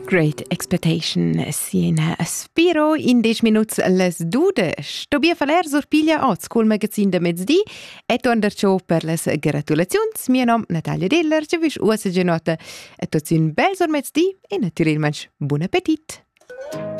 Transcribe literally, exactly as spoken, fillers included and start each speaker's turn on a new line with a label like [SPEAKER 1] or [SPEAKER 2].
[SPEAKER 1] Great Expectation, siena aspiro in dieci minuts les dudes. Tobia faler sur piglia oz col magazin de mezzdi e tonder ciò per les gratulazions. Mio nom Natalia Diller, ci vis ussa genota e tots un bel sur mezzdi e naturalmente buon appetit.